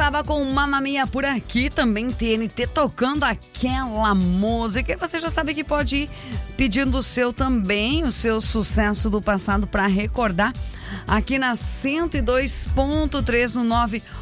começava com Mamma Mia por aqui, também TNT tocando aquela música. E você já sabe que pode ir pedindo o seu também, o seu sucesso do passado para recordar aqui na 102.3 no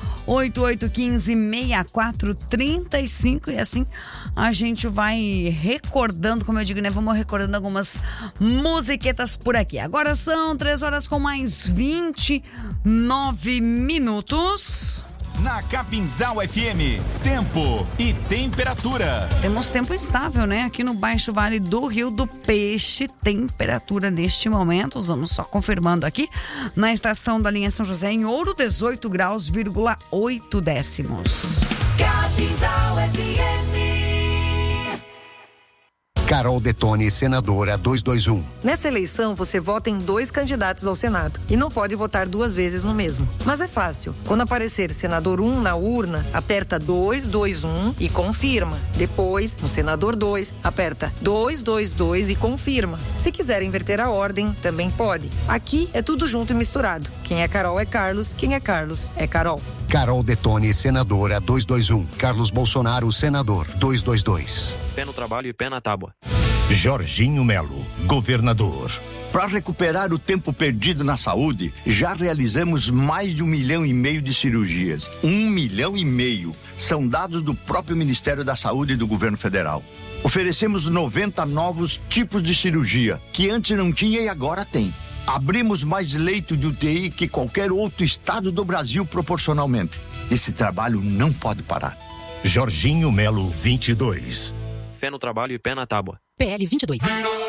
988156435 e assim a gente vai recordando, como eu digo, né? Vamos recordando algumas musiquetas por aqui. Agora são 3 horas com mais 29 minutos. Na Capinzal FM, tempo e temperatura. Temos tempo instável, né? Aqui no Baixo Vale do Rio do Peixe, temperatura neste momento, vamos só confirmando aqui, na estação da linha São José, em Ouro, 18 graus,8 décimos. Capinzal FM. Carol Detoni, senadora 221. Nessa eleição, você vota em 2 candidatos ao Senado e não pode votar 2 vezes no mesmo. Mas é fácil. Quando aparecer senador 1 na urna, aperta 221 e confirma. Depois, no senador 2, aperta 222 e confirma. Se quiser inverter a ordem, também pode. Aqui é tudo junto e misturado. Quem é Carol é Carlos, quem é Carlos é Carol. Carol Detoni, senadora 221. Carlos Bolsonaro, senador 222. Pé no trabalho e pé na tábua. Jorginho Melo, governador. Para recuperar o tempo perdido na saúde, já realizamos mais de 1,5 milhão de cirurgias. 1,5 milhão. São dados do próprio Ministério da Saúde e do Governo Federal. Oferecemos 90 novos tipos de cirurgia, que antes não tinha e agora tem. Abrimos mais leito de UTI que qualquer outro estado do Brasil proporcionalmente. Esse trabalho não pode parar. Jorginho Melo, 22. Fé no trabalho e pé na tábua. PL 22.